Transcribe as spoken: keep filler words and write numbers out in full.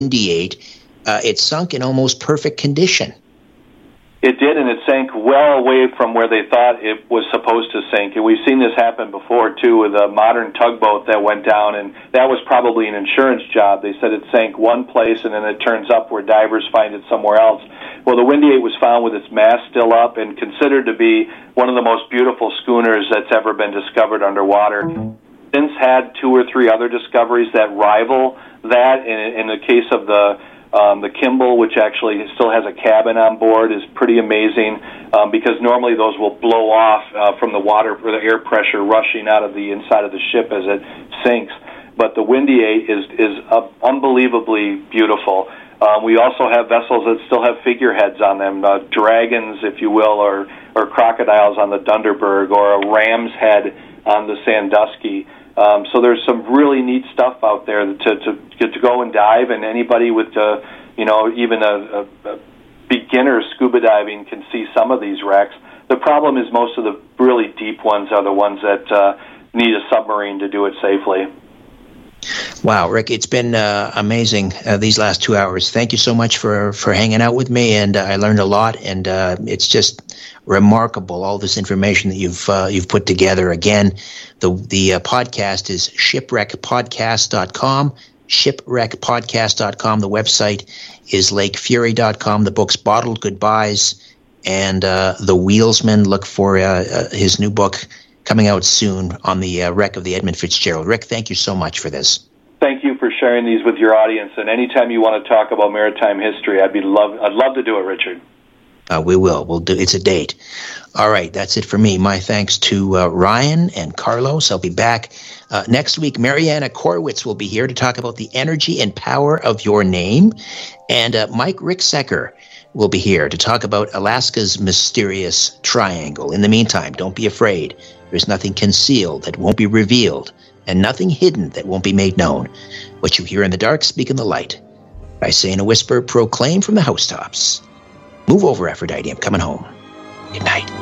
Windy eight, uh, it sunk in almost perfect condition. It did, and it sank well away from where they thought it was supposed to sink. And we've seen this happen before, too, with a modern tugboat that went down, and that was probably an insurance job. They said it sank one place, and then it turns up where divers find it somewhere else. Well, the Windy eight was found with its mast still up and considered to be one of the most beautiful schooners that's ever been discovered underwater. Since had two or three other discoveries that rival that. In, in the case of the Um, the Kimball, which actually still has a cabin on board, is pretty amazing um, because normally those will blow off uh, from the water or the air pressure rushing out of the inside of the ship as it sinks. But the Windy eight is is uh, unbelievably beautiful. Um, we also have vessels that still have figureheads on them, uh, dragons, if you will, or or crocodiles on the Dunderberg, or a ram's head on the Sandusky. Um, so there's some really neat stuff out there to to to go and dive, and anybody with uh, you know even a, a, a beginner scuba diving can see some of these wrecks. The problem is most of the really deep ones are the ones that uh, need a submarine to do it safely. Wow, Rick, it's been uh, amazing uh, these last two hours. Thank you so much for, for hanging out with me, and uh, I learned a lot, and uh, it's just remarkable, all this information that you've uh, you've put together. Again, the the uh, podcast is shipwreck podcast dot com, shipwreck podcast dot com. The website is lake fury dot com. The book's Bottled Goodbyes, and uh, The Wheelsman. Look for uh, uh, his new book coming out soon on the uh, wreck of the Edmund Fitzgerald. Rick, thank you so much for this. Thank you for sharing these with your audience. And anytime you want to talk about maritime history, I'd be love. I'd love to do it, Richard. Uh, we will. We'll do. It's a date. All right, that's it for me. My thanks to uh, Ryan and Carlos. I'll be back uh, next week. Mariana Korwitz will be here to talk about the energy and power of your name, and uh, Mike Ricksecker will be here to talk about Alaska's mysterious triangle. In the meantime, don't be afraid. There's nothing concealed that won't be revealed, and nothing hidden that won't be made known. What you hear in the dark, speak in the light. I say in a whisper, proclaim from the housetops. Move over, Aphrodite, I'm coming home. Good night.